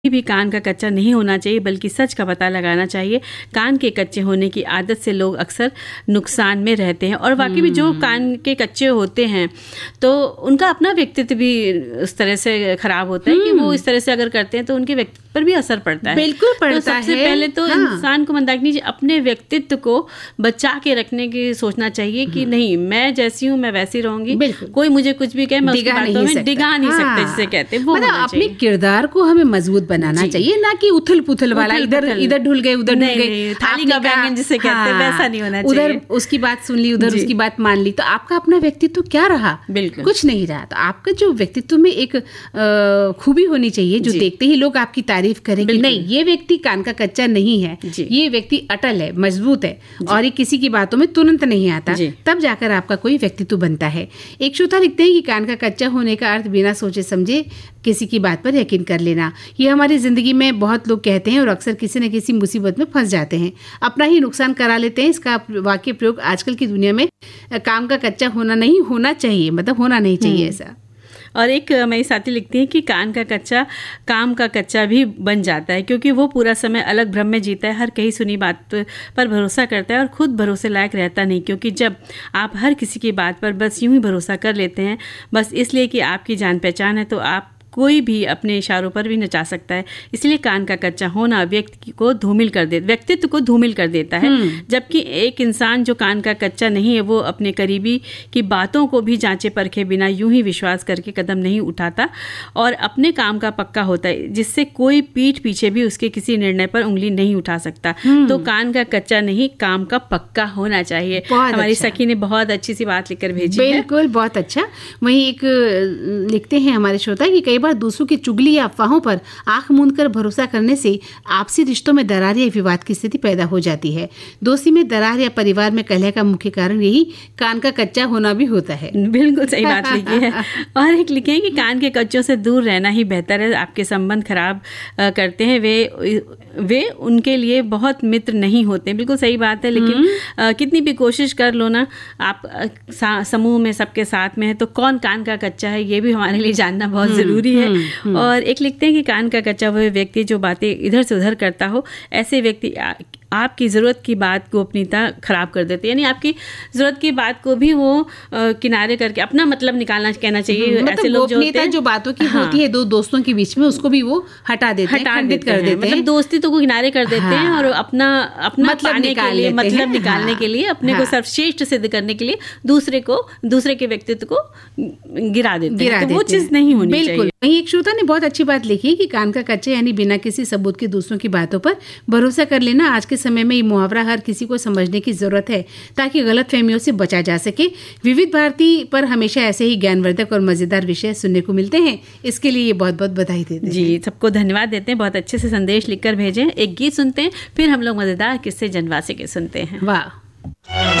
भी कान का कच्चा नहीं होना चाहिए, बल्कि सच का पता लगाना चाहिए। कान के कच्चे होने की आदत से लोग अक्सर नुकसान में रहते हैं, और वाकई में जो कान के कच्चे होते हैं तो उनका अपना व्यक्तित्व भी उस तरह से खराब होता है कि वो इस तरह से अगर करते हैं तो उनके व्यक्तित्व पर भी असर पड़ता है। बिल्कुल पड़ता है। सबसे पहले तो इंसान को मंदाकिनी जी अपने व्यक्तित्व को बचा के रखने की सोचना चाहिए कि नहीं, मैं जैसी हूँ मैं वैसी रहूंगी, कोई मुझे कुछ भी कहे मैं उसकी बातों में डिगा नहीं सकता, जिसे कहते हैं वो अपने किरदार को हमें मजबूत बनाना चाहिए, ना कि उथल पुथल वाला इधर ढुल गए उधर ढुल गए, थाली का बैंगन जिसे कहते हैं वैसा नहीं होना चाहिए। उधर उसकी बात सुन ली, उधर उसकी बात मान ली, तो आपका अपना व्यक्तित्व क्या रहा? बिल्कुल कुछ नहीं रहा। तो आपका जो व्यक्तित्व में एक खूबी होनी चाहिए जो देखते ही लोग आपकी तारीफ करें कि नहीं, ये व्यक्ति कान का कच्चा नहीं है, ये व्यक्ति अटल है, मजबूत है और ये किसी की बातों में तुरंत नहीं आता, तब जाकर आपका कोई व्यक्तित्व बनता है। एक श्रोता लिखते हैं कि कान का कच्चा होने का अर्थ बिना सोचे समझे किसी की बात पर यकीन कर लेना। ये हमारी जिंदगी में बहुत लोग कहते हैं और अक्सर किसी न किसी मुसीबत में फंस जाते हैं, अपना ही नुकसान करा लेते हैं। इसका वाक्य प्रयोग आजकल की दुनिया में काम का कच्चा होना नहीं होना चाहिए, मतलब होना नहीं चाहिए ऐसा। और एक मेरी साथी लिखती हैं कि कान का कच्चा काम का कच्चा भी बन जाता है, क्योंकि वो पूरा समय अलग भ्रम में जीता है, हर कहीं सुनी बात पर भरोसा करता है और खुद भरोसे लायक रहता नहीं। क्योंकि जब आप हर किसी की बात पर बस यूं ही भरोसा कर लेते हैं बस इसलिए कि आपकी जान पहचान है, तो आप कोई भी अपने इशारों पर भी नचा सकता है। इसलिए कान का कच्चा होना व्यक्तित्व को धूमिल कर देता है। जबकि एक इंसान जो कान का कच्चा नहीं है वो अपने करीबी की बातों को भी जांचे परखे बिना यूं ही विश्वास करके कदम नहीं उठाता और अपने काम का पक्का होता है, जिससे कोई पीठ पीछे भी उसके किसी निर्णय पर उंगली नहीं उठा सकता। तो कान का कच्चा नहीं, काम का पक्का होना चाहिए। हमारी सखी ने बहुत अच्छी सी बात लिखकर भेजी है। बिल्कुल, बहुत अच्छा। वहीं एक लिखते हैं हमारे श्रोता कि कई बार दूसरों की चुगली या अफवाहों पर आंख मूंद कर भरोसा करने से आपसी रिश्तों में दरार या विवाद की स्थिति पैदा हो जाती है। दोस्ती में दरार या परिवार में कलह का मुख्य कारण यही कान का कच्चा होना भी होता है। बिल्कुल सही बात लिखी है। और एक लिखे हैं कि कान के कच्चों से दूर रहना ही बेहतर है। आपके संबंध खराब करते हैं वे उनके लिए बहुत मित्र नहीं होते। बिल्कुल सही बात है, लेकिन कितनी भी कोशिश कर लो ना, आप समूह में सबके साथ में है तो कौन कान का कच्चा है ये भी हमारे लिए जानना बहुत जरूरी है। और एक लिखते हैं कि कान का कच्चा वह व्यक्ति जो बातें इधर से उधर करता हो, ऐसे व्यक्ति आपकी ज़रूरत की बात गोपनीयता खराब कर देते हैं। यानी आपकी ज़रूरत की बात को भी वो किनारे करके अपना मतलब निकालना कहना चाहिए। ऐसे लोग जो होते हैं जो बातों की होती है दो दोस्तों के बीच में, उसको भी वो हटा देते हैं, खंडित कर देते हैं। मतलब दोस्ती तो को किनारे कर देते हैं और अपना मतलब निकालने के लिए अपने को सर्वश्रेष्ठ सिद्ध करने के लिए दूसरे के व्यक्तित्व को गिरा देते हैं। तो वो चीज़ नहीं होनी चाहिए। वहीं एक श्रोता ने बहुत अच्छी बात लिखी कि कान का कच्चा यानी बिना किसी सबूत के दूसरों की बातों पर भरोसा कर लेना। आज के समय में ये मुहावरा हर किसी को समझने की जरूरत है ताकि गलतफहमियों से बचा जा सके। विविध भारती पर हमेशा ऐसे ही ज्ञानवर्धक और मजेदार विषय सुनने को मिलते हैं। इसके लिए बहुत बहुत बधाई देते हैं। जी, सबको धन्यवाद देते हैं। बहुत अच्छे से संदेश लिखकर भेजें। एक गीत सुनते हैं, फिर हम लोग मजेदार किस्से जनवासे के सुनते हैं। वाह।